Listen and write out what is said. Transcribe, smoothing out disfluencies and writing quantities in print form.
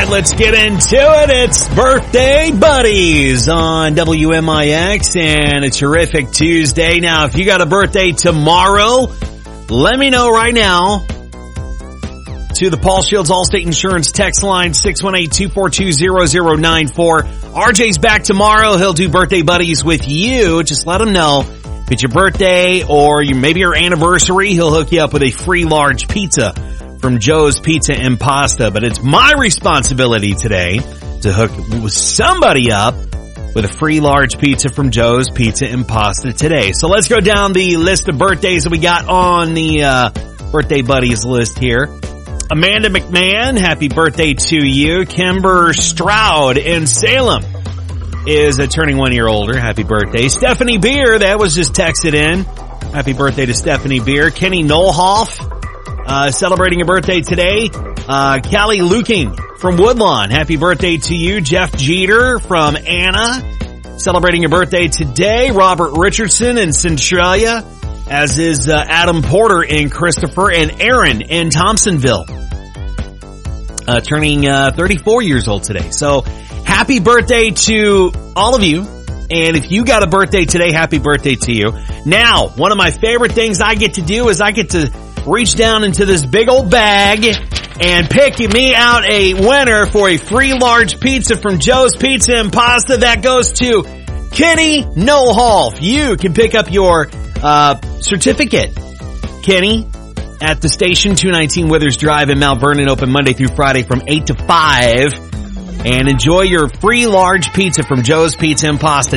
right, let's get into it. It's Birthday Buddies on WMIX, and a terrific Tuesday. Now, if you got a birthday tomorrow, let me know right now to the Paul Shields Allstate Insurance text line 618-242-0094. RJ's back tomorrow. He'll do Birthday Buddies with you. Just let him know if it's your birthday or maybe your anniversary. He'll hook you up with a free large pizza from Joe's Pizza and Pasta. But it's my responsibility today to hook somebody up with a free large pizza from Joe's Pizza and Pasta today. So let's go down the list of birthdays that we got on the Birthday Buddies list here. Amanda McMahon, happy birthday to you. Kimber Stroud in Salem is turning 1 year older. Happy birthday. Stephanie Beer, that was just texted in. Happy birthday to Stephanie Beer. Kenny Nolhoff, celebrating a birthday today. Callie Luking from Woodlawn, happy birthday to you. Jeff Jeter from Anna, celebrating a birthday today. Robert Richardson in Centralia, as is Adam Porter in Christopher, and Aaron in Thompsonville, turning 34 years old today. So happy birthday to all of you. And if you got a birthday today, happy birthday to you. Now, one of my favorite things I get to do is I get to reach down into this big old bag and pick me out a winner for a free large pizza from Joe's Pizza and Pasta. That goes to Kenny Nolhoff. You can pick up your certificate, Kenny, at the station, 219 Withers Drive in Mount Vernon, open Monday through Friday from 8 to 5. And enjoy your free large pizza from Joe's Pizza and Pasta